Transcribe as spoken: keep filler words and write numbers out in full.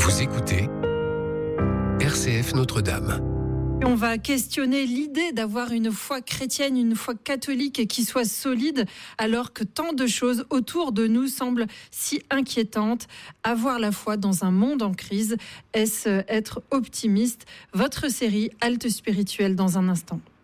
Vous écoutez R C F Notre-Dame. On va questionner l'idée d'avoir une foi chrétienne, une foi catholique qui soit solide, alors que tant de choses autour de nous semblent si inquiétantes. Avoir la foi dans un monde en crise, est-ce être optimiste ? Votre série Halte spirituelle dans un instant.